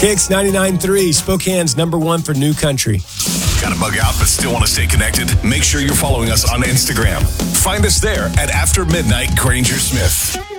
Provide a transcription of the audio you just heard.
Kicks 99.3, Spokane's #1 for new country. Got to bug out but still want to stay connected? Make sure you're following us on Instagram. Find us there at After Midnight Granger Smith.